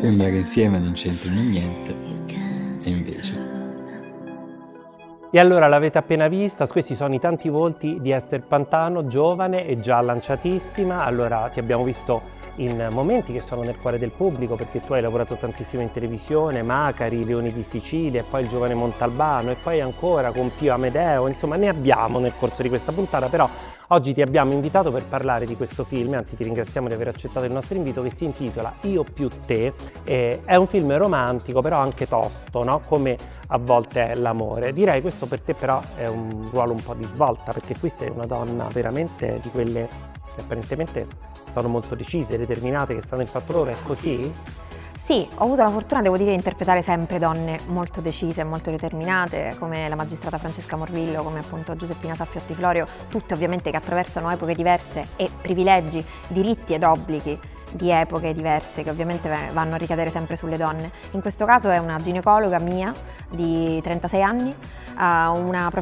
Sembra che insieme non c'entrino niente, e invece. E allora l'avete appena vista, questi sono i tanti volti di Ester Pantano, giovane e già lanciatissima. Allora ti abbiamo visto in momenti che sono nel cuore del pubblico, perché tu hai lavorato tantissimo in televisione, Macari, Leoni di Sicilia, e poi Il giovane Montalbano, e poi ancora con Pio Amedeo, insomma ne abbiamo nel corso di questa puntata, però oggi ti abbiamo invitato per parlare di questo film, anzi ti ringraziamo di aver accettato il nostro invito, che si intitola Io più te. È un film romantico però anche tosto, no? Come a volte è l'amore. Direi questo per te però è un ruolo un po' di svolta, perché qui sei una donna veramente di quelle che apparentemente sono molto decise, determinate, che stanno nel fatto loro, è così? Sì, ho avuto la fortuna, devo dire, di interpretare sempre donne molto decise e molto determinate, come la magistrata Francesca Morvillo, come appunto Giuseppina Saffiotti Florio, tutte ovviamente che attraversano epoche diverse e privilegi, diritti ed obblighi di epoche diverse che ovviamente vanno a ricadere sempre sulle donne. In questo caso è una ginecologa mia di 36 anni, una